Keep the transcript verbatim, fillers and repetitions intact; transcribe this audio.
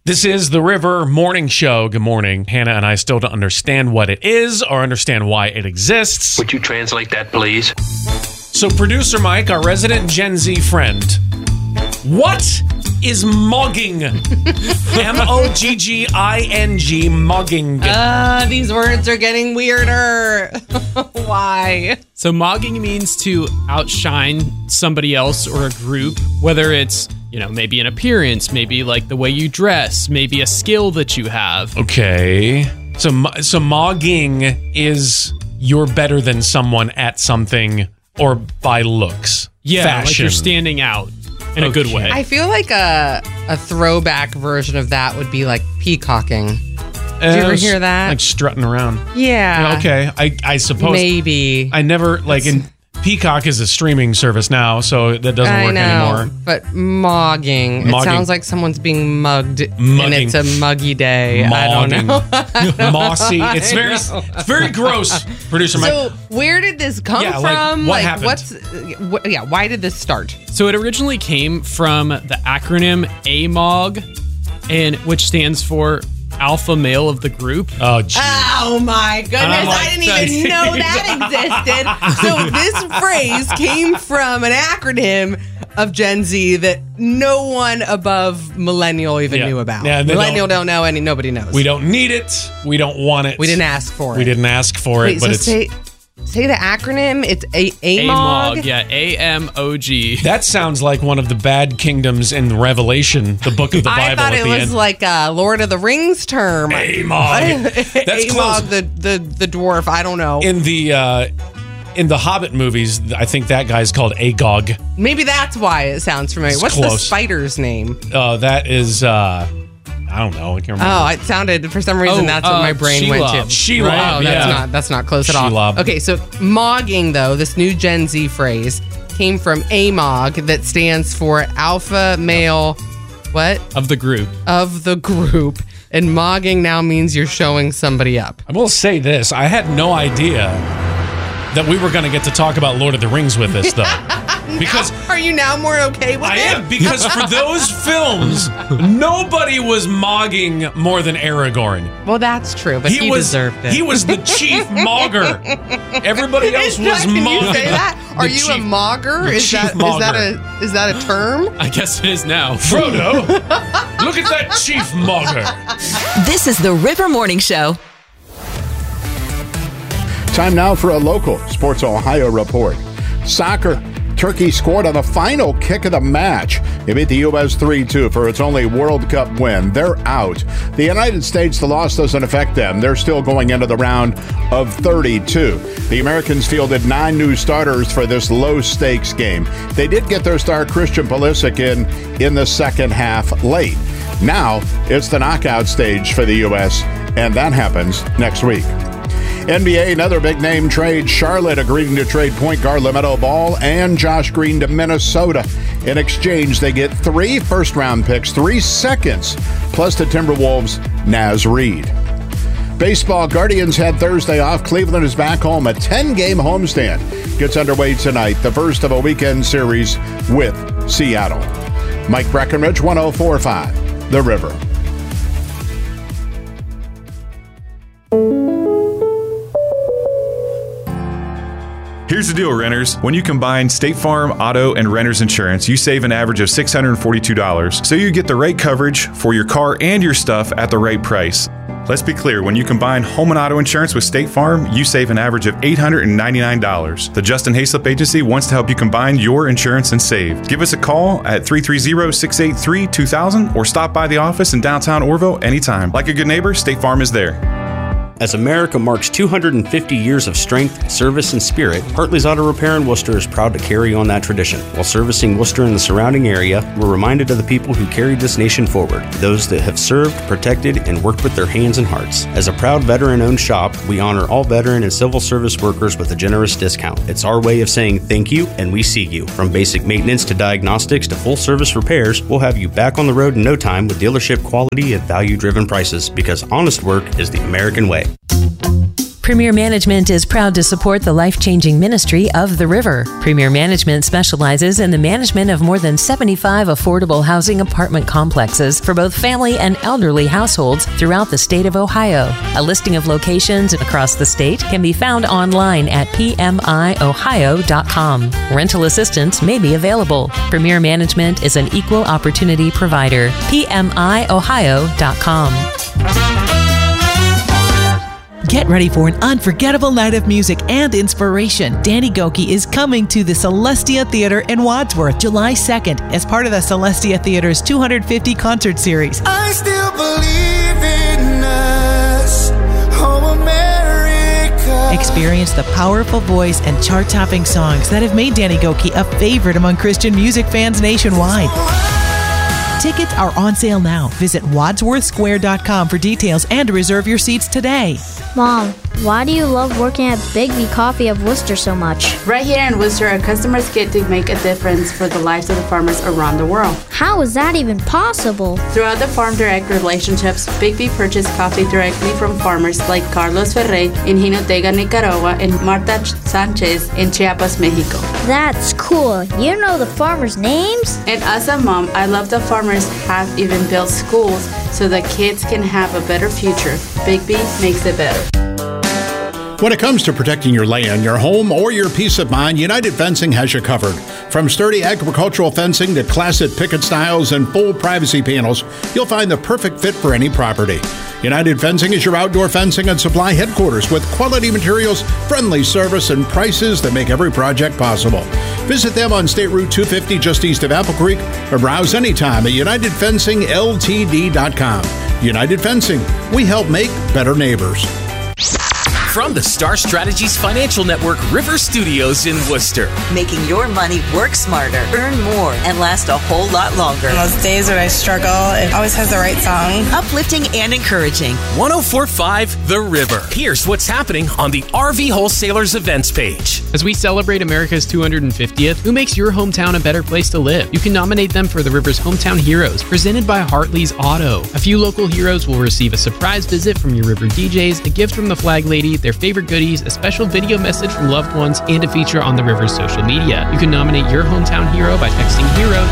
This is the River Morning Show. Good morning. Hannah and I still don't understand what it is or understand why it exists. Would you translate that, please? So producer Mike, our resident Gen Z friend, what is mogging? M O G G I N G, mogging. Uh, these words are getting weirder. Why? So mogging means to outshine somebody else or a group, whether it's, you know, maybe an appearance, maybe like the way you dress, maybe a skill that you have. Okay. So, so mogging is you're better than someone at something or by looks. Yeah, fashion. like you're standing out in a good Okay. way. I feel like a a throwback version of that would be like peacocking. Did you ever hear that? Like strutting around. Yeah. Okay, I I suppose. Maybe. I never, like, in Peacock is a streaming service now, so that doesn't I work know, anymore. but mogging, Mogging. It sounds like someone's being mugged, and Mugging. it's a muggy day. Mogging. I don't know. Mossy. It's very, it's very gross, producer Mike. So where did this come Yeah, like, from? what like, happened? what's? What, yeah, why did this start? So it originally came from the acronym A M O G, and which stands for Alpha Male of the Group. Oh, geez. Oh my goodness, I'm like, I didn't even know that existed. So this phrase came from an acronym of Gen Z that no one above millennial even Yeah. knew about. Yeah, they millennial don't- don't, know any, nobody knows. We don't need it. We don't want it. We didn't ask for it. We didn't ask for Wait, it, but so it's say, say the acronym. It's a A M O G. A M O G, yeah, A M O G. that sounds like one of the bad kingdoms in Revelation, the book of the I Bible thought at it the was end. like a Lord of the Rings term. A M O G. That's A M O G, close. the, the, the dwarf. I don't know. In the uh, in the Hobbit movies, I think that guy's called Agog. Maybe that's why it sounds familiar. It's What's the close. spider's name? Uh, that is, uh, I don't know. I can't remember. Oh, it sounded for some reason Oh, that's what uh, my brain went to. Shelob. Shelob, Right? Oh, that's yeah. not that's not close at all. Shelob. Okay, so mogging though, this new Gen Z phrase came from A M O G, that stands for Alpha Male. What? Of the group. Of the group. And mogging now means you're showing somebody up. I will say this. I had no idea that we were going to get to talk about Lord of the Rings with this, though. Because Are you now more okay with I it? am, because for those films, nobody was mogging more than Aragorn. Well, that's true, but he, was deserved it. He was the chief mogger. Everybody else Is was that- Can mogging. you say that? Are The you chief- a mogger? the Is chief that is that a is that a term? I guess it is now. Frodo, look at that chief mogger. This is the River Morning Show. Time now for a local Sports Ohio report. Soccer. Turkey scored on the final kick of the match. It beat the U S three two for its only World Cup win. They're out. The United States, the loss doesn't affect them. They're still going into the round of thirty-two. The Americans fielded nine new starters for this low-stakes game. They did get their star Christian Pulisic in in the second half late. Now it's the knockout stage for the U S, and that happens next week. N B A, another big-name trade. Charlotte agreeing to trade point guard LaMelo Ball and Josh Green to Minnesota. In exchange, they get three first-round picks, three seconds, plus the Timberwolves' Naz Reid. Baseball, Guardians had Thursday off. Cleveland is back home. A ten-game homestand gets underway tonight, the first of a weekend series with Seattle. Mike Breckenridge, one oh four point five, The River. Here's the deal, renters. When you combine State Farm, auto, and renter's insurance, you save an average of six hundred forty-two dollars. So you get the right coverage for your car and your stuff at the right price. Let's be clear, when you combine home and auto insurance with State Farm, you save an average of eight hundred ninety-nine dollars. The Justin Hayslip Agency wants to help you combine your insurance and save. Give us a call at three three zero, six eight three, two thousand or stop by the office in downtown Orville anytime. Like a good neighbor, State Farm is there. As America marks two hundred fifty years of strength, service, and spirit, Hartley's Auto Repair in Worcester is proud to carry on that tradition. While servicing Worcester and the surrounding area, we're reminded of the people who carried this nation forward, those that have served, protected, and worked with their hands and hearts. As a proud veteran-owned shop, we honor all veteran and civil service workers with a generous discount. It's our way of saying thank you, and we see you. From basic maintenance to diagnostics to full-service repairs, we'll have you back on the road in no time with dealership quality at value-driven prices, because honest work is the American way. Premier Management is proud to support the life-changing ministry of the river. Premier Management specializes in the management of more than seventy-five affordable housing apartment complexes for both family and elderly households throughout the state of Ohio. A listing of locations across the state can be found online at p m i ohio dot com. Rental assistance may be available. Premier Management is an equal opportunity provider. p m i ohio dot com. Get ready for an unforgettable night of music and inspiration. Danny Gokey is coming to the Celestia Theater in Wadsworth July second as part of the Celestia Theater's two hundred fifty concert series. I still believe in us, oh America. Experience the powerful voice and chart-topping songs that have made Danny Gokey a favorite among Christian music fans nationwide. Tickets are on sale now. Visit wadsworth square dot com for details and to reserve your seats today. Mom, why do you love working at Bigby Coffee of Worcester so much? Right here in Worcester, our customers get to make a difference for the lives of the farmers around the world. How is that even possible? Throughout the Farm Direct relationships, Bigby purchased coffee directly from farmers like Carlos Ferrey in Jinotega, Nicaragua, and Marta Sanchez in Chiapas, Mexico. That's cool. You know the farmers' names? And as a mom, I love the farmers have even built schools so that kids can have a better future. Bigby makes it better. When it comes to protecting your land, your home, or your peace of mind, United Fencing has you covered. From sturdy agricultural fencing to classic picket styles and full privacy panels, you'll find the perfect fit for any property. United Fencing is your outdoor fencing and supply headquarters with quality materials, friendly service, and prices that make every project possible. Visit them on State Route two fifty just east of Apple Creek or browse anytime at united fencing l t d dot com. United Fencing, we help make better neighbors. From the Star Strategies Financial Network River Studios in Worcester. Making your money work smarter, earn more, and last a whole lot longer. On those days when I struggle, it always has the right song. Uplifting and encouraging. one oh four point five The River. Here's what's happening on the R V Wholesalers events page. As we celebrate America's two hundred fiftieth, who makes your hometown a better place to live? You can nominate them for the River's Hometown Heroes, presented by Hartley's Auto. A few local heroes will receive a surprise visit from your River D Js, a gift from the Flag Lady, their favorite goodies, a special video message from loved ones, and a feature on the River's social media. You can nominate your hometown hero by texting HERO